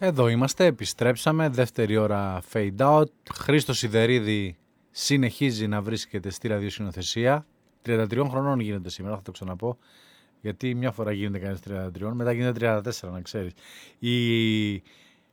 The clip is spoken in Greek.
Εδώ είμαστε, επιστρέψαμε, δεύτερη ώρα fade out. Χρήστος Σιδερίδη συνεχίζει να βρίσκεται στη ραδιοσυνοθεσία. 33 χρονών γίνεται σήμερα, θα το ξαναπώ. Γιατί μια φορά γίνεται κανείς 33, μετά γίνεται 34, να ξέρεις. Η